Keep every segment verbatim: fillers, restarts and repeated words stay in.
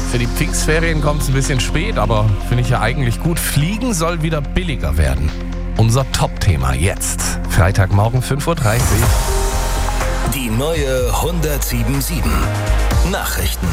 Für die Pfingstferien kommt es ein bisschen spät, aber finde ich ja eigentlich gut. Fliegen soll wieder billiger werden. Unser Top-Thema jetzt. Freitagmorgen fünf Uhr dreißig. Die neue hundertsieben Komma sieben Nachrichten.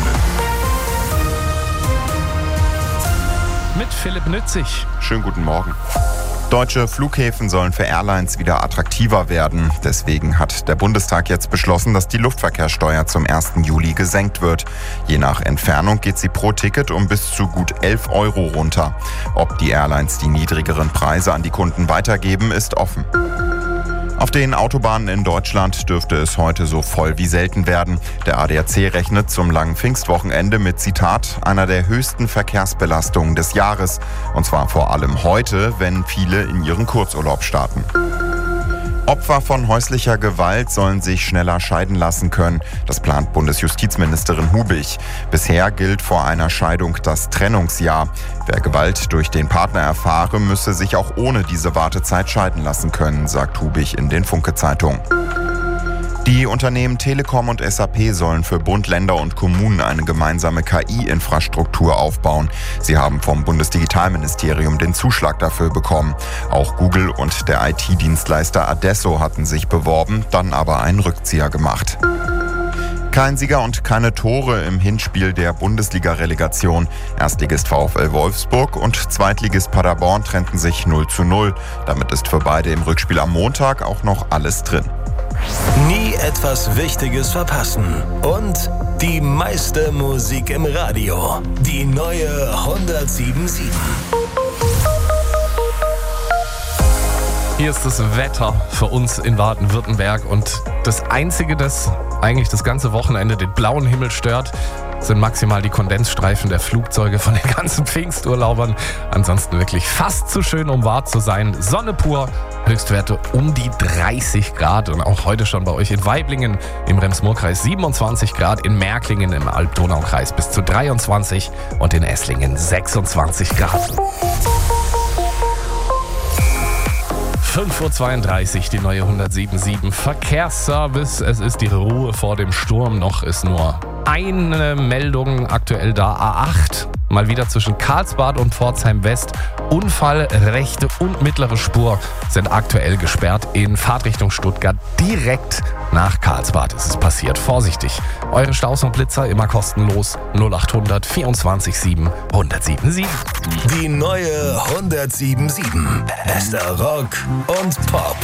Mit Philipp Nützig. Schönen guten Morgen. Deutsche Flughäfen sollen für Airlines wieder attraktiver werden. Deswegen hat der Bundestag jetzt beschlossen, dass die Luftverkehrssteuer zum ersten Juli gesenkt wird. Je nach Entfernung geht sie pro Ticket um bis zu gut elf Euro runter. Ob die Airlines die niedrigeren Preise an die Kunden weitergeben, ist offen. Auf den Autobahnen in Deutschland dürfte es heute so voll wie selten werden. Der A D A C rechnet zum langen Pfingstwochenende mit, Zitat, einer der höchsten Verkehrsbelastungen des Jahres. Und zwar vor allem heute, wenn viele in ihren Kurzurlaub starten. Opfer von häuslicher Gewalt sollen sich schneller scheiden lassen können. Das plant Bundesjustizministerin Hubich. Bisher gilt vor einer Scheidung das Trennungsjahr. Wer Gewalt durch den Partner erfahre, müsse sich auch ohne diese Wartezeit scheiden lassen können, sagt Hubich in den Funke-Zeitungen. Die Unternehmen Telekom und S A P sollen für Bund, Länder und Kommunen eine gemeinsame K I-Infrastruktur aufbauen. Sie haben vom Bundesdigitalministerium den Zuschlag dafür bekommen. Auch Google und der I T-Dienstleister Adesso hatten sich beworben, dann aber einen Rückzieher gemacht. Kein Sieger und keine Tore im Hinspiel der Bundesliga-Relegation. Erstligist VfL Wolfsburg und Zweitligist Paderborn trennten sich null zu null. Damit ist für beide im Rückspiel am Montag auch noch alles drin. Nie etwas Wichtiges verpassen. Und die meiste Musik im Radio. Die neue hundertsieben Komma sieben. Hier ist das Wetter für uns in Baden-Württemberg und das Einzige, das eigentlich das ganze Wochenende den blauen Himmel stört, sind maximal die Kondensstreifen der Flugzeuge von den ganzen Pfingsturlaubern. Ansonsten wirklich fast zu schön, um wahr zu sein. Sonne pur, Höchstwerte um die dreißig Grad und auch heute schon bei euch in Waiblingen im Rems-Murr-Kreis siebenundzwanzig Grad, in Märklingen im Alb-Donau-Kreis bis zu dreiundzwanzig und in Esslingen sechsundzwanzig Grad. fünf Uhr zweiunddreißig, die neue hundertsieben Komma sieben Verkehrsservice. Es ist die Ruhe vor dem Sturm. Noch ist nur eine Meldung aktuell da. A acht, mal wieder zwischen Karlsbad und Pforzheim West. Unfall, rechte und mittlere Spur sind aktuell gesperrt. In Fahrtrichtung Stuttgart direkt nach Karlsbad ist es passiert. Vorsichtig. Eure Staus und Blitzer immer kostenlos. null achthundert vierundzwanzig sieben hundertsieben sieben. Die neue hundertsieben Komma sieben. Bester Rock und Pop.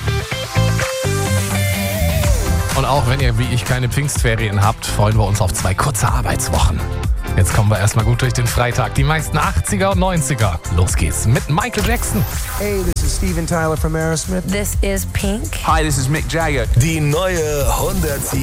Und auch wenn ihr wie ich keine Pfingstferien habt, freuen wir uns auf zwei kurze Arbeitswochen. Jetzt kommen wir erstmal gut durch den Freitag. Die meisten achtziger und neunziger. Los geht's mit Michael Jackson. Hey, this is Steven Tyler from Aerosmith. This is Pink. Hi, this is Mick Jagger. Die neue hundertsieben.